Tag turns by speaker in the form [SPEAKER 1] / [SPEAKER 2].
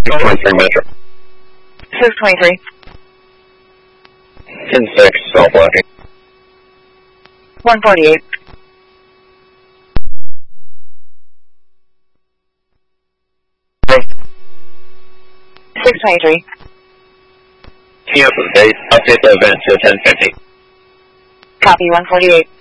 [SPEAKER 1] 623 Metro.
[SPEAKER 2] 623.
[SPEAKER 1] 10-6, self blocking.
[SPEAKER 2] 148.
[SPEAKER 1] Room.
[SPEAKER 2] 623.
[SPEAKER 1] TF update the event to 1050.
[SPEAKER 2] Copy 148.